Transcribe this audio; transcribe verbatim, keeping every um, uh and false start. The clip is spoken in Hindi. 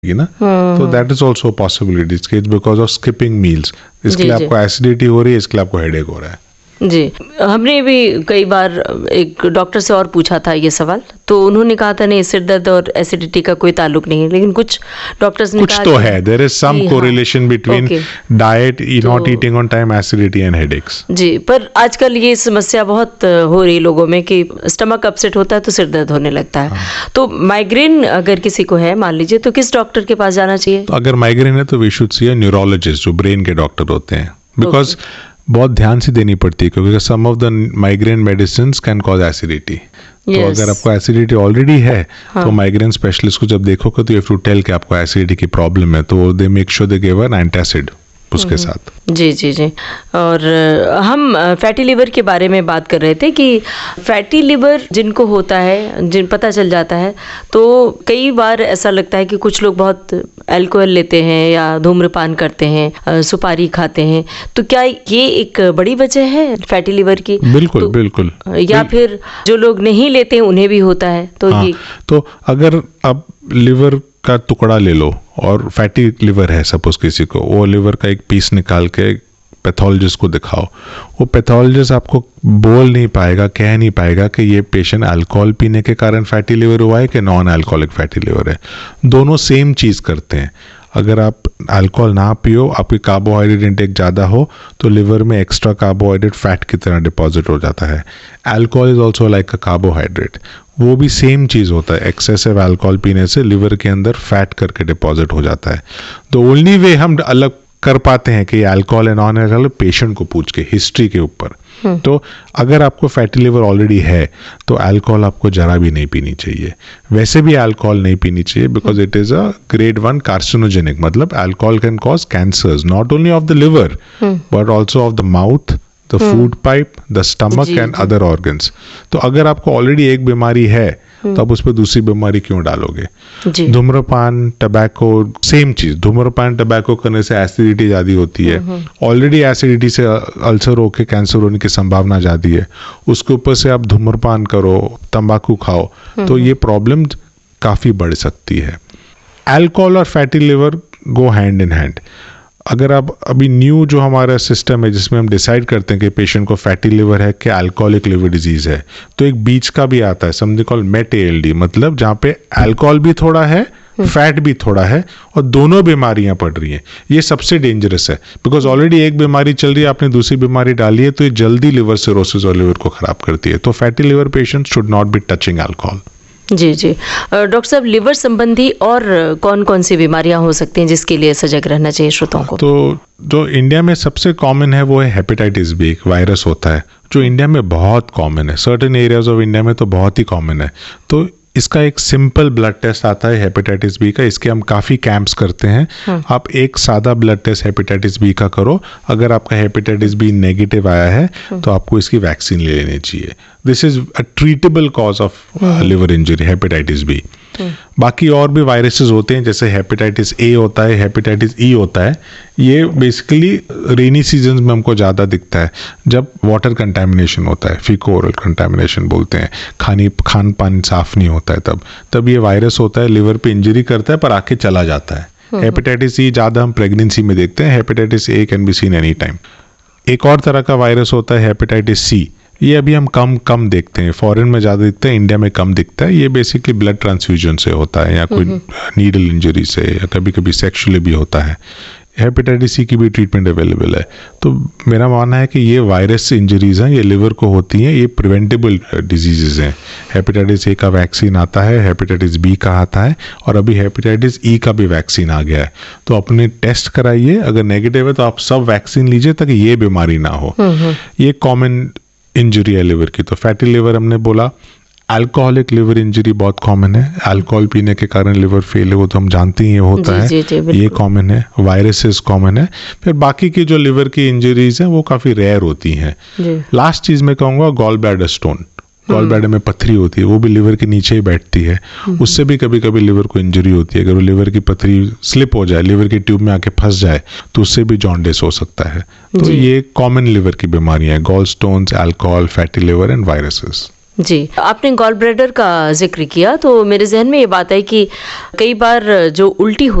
ना, तो that is also possibility it's because of skipping meals. इसके लिए आपको एसिडिटी हो रही है, इसके लिए आपको हेडेक हो रहा है। जी, हमने भी कई बार एक डॉक्टर से और पूछा था ये सवाल, तो उन्होंने कहा था नहीं, सिर दर्द और एसिडिटी का कोई ताल्लुक नहीं है, लेकिन कुछ डॉक्टर्स ने कुछ कहा तो कि है, there is some correlation between diet, not eating on time, acidity and headaches. जी, पर आजकल ये समस्या बहुत हो रही है लोगों में कि स्टमक अपसेट होता है तो सिर दर्द होने लगता है। हाँ। तो माइग्रेन अगर किसी को है मान लीजिए, तो किस डॉक्टर के पास जाना चाहिए? तो अगर माइग्रेन है तो we should see a neurologist, जो ब्रेन के डॉक्टर होते हैं, बिकॉज बहुत ध्यान से देनी पड़ती है, क्योंकि सम of the migraine medicine can cause acidity. तो yes. अगर आपको एसिडिटी ऑलरेडी है, हाँ. तो माइग्रेन स्पेशलिस्ट को जब देखोगे तो यू हैव टू टेल कि आपको एसिडिटी की प्रॉब्लम है, तो they make sure they give an antacid उसके साथ। जी जी जी। और हम फैटी लिवर के बारे में बात कर रहे थे कि फैटी लिवर जिनको होता है, जिन पता चल जाता है, तो कई बार ऐसा लगता है कि कुछ लोग बहुत अल्कोहल लेते हैं या धूम्रपान करते हैं, सुपारी खाते हैं, तो क्या ये एक बड़ी वजह है फैटी लिवर की? बिल्कुल तो, बिल्कुल। या फिर जो लोग नहीं लेते हैं उन्हें भी होता है? तो हाँ, ये तो अगर आप लिवर का टुकड़ा ले लो और फैटी लिवर है सपोज किसी को, वो लिवर का एक पीस निकाल के पैथोलॉजिस्ट को दिखाओ, वो पैथोलॉजिस्ट आपको बोल नहीं पाएगा, कह नहीं पाएगा कि ये पेशेंट अल्कोहल पीने के कारण फैटी लिवर हुआ है कि नॉन अल्कोहलिक फैटी लिवर है। दोनों सेम चीज़ करते हैं। अगर आप अल्कोहल ना पियो, आपकी कार्बोहाइड्रेट इंटेक ज़्यादा हो, तो लिवर में एक्स्ट्रा कार्बोहाइड्रेट फैट की तरह डिपॉजिट हो जाता है। Alcohol is also like a carbohydrate, वो भी सेम चीज़ होता है। एक्सेसिव अल्कोहल पीने से लिवर के अंदर फैट करके डिपॉजिट हो जाता है। द ओनली वे हम अलग कर पाते हैं कि अल्कोहल है नॉन अल्कोहल, पेशेंट को पूछ के हिस्ट्री के ऊपर। तो अगर आपको फैटी लिवर ऑलरेडी है तो अल्कोहल आपको जरा भी नहीं पीनी चाहिए। वैसे भी अल्कोहल नहीं पीनी चाहिए because it is a grade one carcinogenic, मतलब alcohol can cause cancers not only of the liver but also of the mouth, the food pipe, the stomach and other organs. तो अगर आपको ऑलरेडी एक बीमारी है तो आप उस पर दूसरी बीमारी क्यों डालोगे? धूम्रपान, टबैको, सेम चीज। धूम्रपान टबैको करने से एसिडिटी ज्यादा होती है, ऑलरेडी एसिडिटी से अल्सर होके कैंसर होने की संभावना ज्यादा है, उसके ऊपर से आप धूम्रपान करो, तंबाकू खाओ, तो ये प्रॉब्लम काफी बढ़ सकती है। अल्कोहल और fatty liver go hand in hand. अगर आप अभी न्यू जो हमारा सिस्टम है जिसमें हम डिसाइड करते हैं कि पेशेंट को फैटी लिवर है कि अल्कोहलिक लिवर डिजीज है, तो एक बीच का भी आता है, समथिंग कॉल्ड मेट एएलडी, मतलब जहाँ पे अल्कोहल भी थोड़ा है, फैट भी थोड़ा है, और दोनों बीमारियां पड़ रही हैं। ये सबसे डेंजरस है बिकॉज ऑलरेडी एक बीमारी चल रही है, आपने दूसरी बीमारी डाली है, तो ये जल्दी लिवर सिरोसिस और लिवर को खराब करती है। तो fatty liver patient should not be touching alcohol. Ji ji. Doctor साहब, लिवर संबंधी और कौन कौन सी बीमारियां हो सकती हैं जिसके लिए सजग रहना चाहिए श्रोताओं को? तो जो इंडिया में सबसे कॉमन है वो है हेपेटाइटिस बी, एक वायरस होता है जो इंडिया में बहुत कॉमन है, सर्टेन एरियाज ऑफ इंडिया में तो बहुत ही कॉमन है। तो इसका एक सिंपल ब्लड टेस्ट आता है हेपेटाइटिस बी का, इसके हम काफ़ी कैंप्स करते हैं। हाँ। आप एक सादा ब्लड टेस्ट हेपेटाइटिस बी का करो, अगर आपका हेपेटाइटिस बी नेगेटिव आया है हाँ। तो आपको इसकी वैक्सीन ले लेनी चाहिए। This is a treatable cause of liver injury, hepatitis B. बाकी और भी वायरसेस होते हैं, जैसे हेपेटाइटिस ए होता है, हेपेटाइटिस ई होता है। ये बेसिकली रेनी सीजन में हमको ज़्यादा दिखता है, जब वाटर कंटामिनेशन होता है, फीको ओरल कंटामिनेशन बोलते हैं, खानी खान पान साफ नहीं होता है, तब तब ये वायरस होता है, लिवर पे इंजरी करता है पर आके चला जाता है। हेपेटाइटिस ई ज़्यादा हम प्रेगनेंसी में देखते हैं, hepatitis A can be seen any time. एक और तरह का वायरस होता है हेपेटाइटिस सी, ये अभी हम कम कम देखते हैं, फॉरेन में ज़्यादा दिखता है, इंडिया में कम दिखता है। ये बेसिकली ब्लड ट्रांसफ्यूजन से होता है या कोई नीडल इंजरी से, या कभी कभी सेक्सुअली भी होता है। हेपेटाइटिस सी की भी ट्रीटमेंट अवेलेबल है। तो मेरा मानना है कि ये वायरस इंजरीज हैं, ये लिवर को होती हैं, ये प्रिवेंटेबल डिजीजेज हैं। हेपेटाइटिस ए का वैक्सीन आता है, हेपेटाइटिस बी का आता है, और अभी हेपेटाइटिस ई का भी वैक्सीन आ गया है। तो अपने टेस्ट कराइए, अगर नेगेटिव है तो आप सब वैक्सीन लीजिए ताकि ये बीमारी ना हो। ये कॉमन इंजरी है लिवर की। तो फैटी लिवर हमने बोला, अल्कोहलिक लिवर इंजरी बहुत कॉमन है, अल्कोहल पीने के कारण लिवर फेल है, वो तो हम जानते ही होता है, जी, जी, ये कॉमन है। वायरसेस कॉमन है। फिर बाकी की जो लिवर की इंजरीज हैं वो काफ़ी रेयर होती हैं। लास्ट चीज़ मैं कहूँगा gall bladder stone, gall bladder में पथरी होती है, वो भी लिवर के नीचे ही बैठती है, उससे भी कभी कभी लिवर को इंजरी होती है। अगर वो लिवर की पथरी स्लिप हो जाए, लिवर की ट्यूब में आके फंस जाए, तो उससे भी जॉन्डिस हो सकता है। तो ये कॉमन लिवर की बीमारियां हैं, gall stones, alcohol, fatty liver and viruses. जी, आपने गॉल ब्लैडर का ज़िक्र किया तो मेरे ज़हन में ये बात आई कि कई बार जो उल्टी